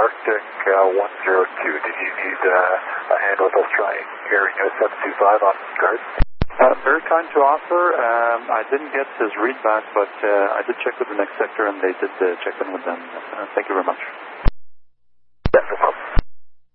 Arctic 102. Did you need a hand with us trying Air US 725 on guard? Very kind to offer. I didn't get his read back, but I did check with the next sector, and they did check in with them. Thank you very much.